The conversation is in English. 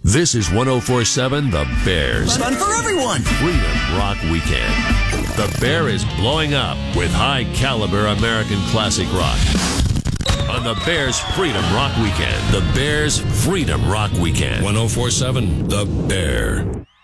This is 104.7 The Bears. Fun for everyone. Freedom Rock Weekend. The Bear is blowing up with high-caliber American classic rock. On the Bears Freedom Rock Weekend. The Bears Freedom Rock Weekend. 104.7 The Bear.